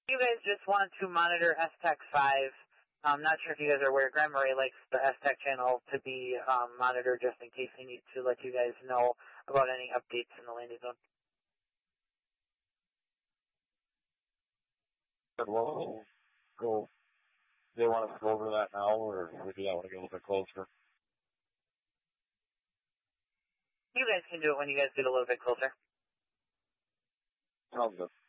You guys just want to monitor STEC 5. I'm not sure if you guys are aware, Grand Marais likes the STEC channel to be monitored just in case they need to let you guys know about any updates in the landing zone. Well, go. Do they want us to go over that now, or do they want to get a little bit closer? You guys can do it when you guys get a little bit closer. Sounds good.